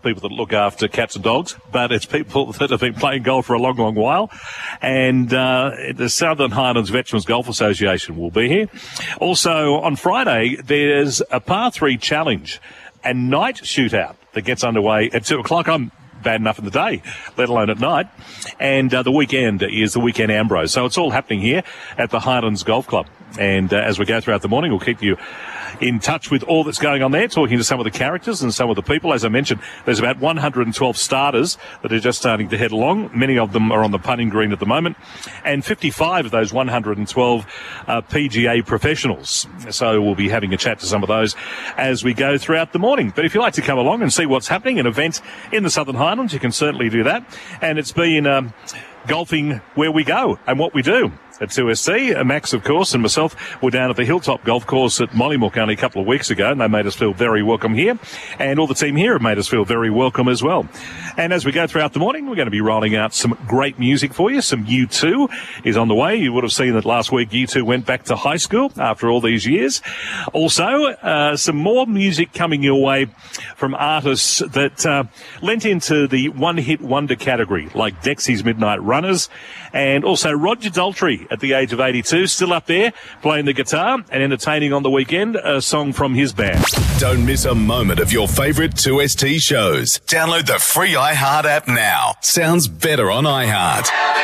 people that look after cats and dogs, but it's people that have been playing golf for a long, long while. And the Southern Highlands Veterans Golf Association will be here. Also, on Friday, there's a par 3 challenge and night shootout that gets underway at 2 o'clock. I'm bad enough in the day, let alone at night. And the weekend is the weekend Ambrose. So it's all happening here at the Highlands Golf Club. And as we go throughout the morning, we'll keep you in touch with all that's going on there, talking to some of the characters and some of the people. As I mentioned, there's about 112 starters that are just starting to head along. Many of them are on the putting green at the moment, and 55 of those 112 PGA professionals. So we'll be having a chat to some of those as we go throughout the morning. But if you'd like to come along and see what's happening, an event in the Southern Highlands, you can certainly do that. And it's been golfing where we go and what we do. At 2SC, Max, of course, and myself were down at the Hilltop Golf Course at Mollymook only a couple of weeks ago, and they made us feel very welcome here. And all the team here have made us feel very welcome as well. And as we go throughout the morning, we're going to be rolling out some great music for you. Some U2 is on the way. You would have seen that last week U2 went back to high school after all these years. Also, some more music coming your way from artists that lent into the one-hit wonder category, like Dexy's Midnight Runners, and also Roger Daltrey at the age of 82, still up there playing the guitar and entertaining on the weekend, a song from his band. Don't miss a moment of your favourite 2ST shows. Download the free iHeart app now. Sounds better on iHeart.